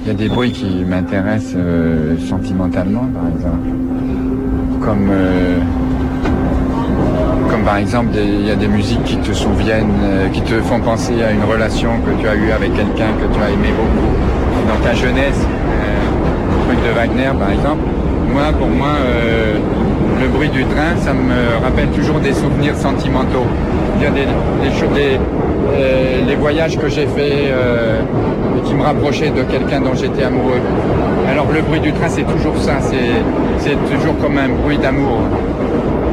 Il y a des bruits qui m'intéressent sentimentalement, par exemple. Comme par exemple, il y a des musiques qui te souviennent, qui te font penser à une relation que tu as eue avec quelqu'un que tu as aimé beaucoup dans ta jeunesse. Le truc de Wagner, par exemple. Pour moi, le bruit du train, ça me rappelle toujours des souvenirs sentimentaux. Il y a les voyages que j'ai faits qui me rapprochaient de quelqu'un dont j'étais amoureux. Alors le bruit du train, c'est toujours ça, c'est toujours comme un bruit d'amour.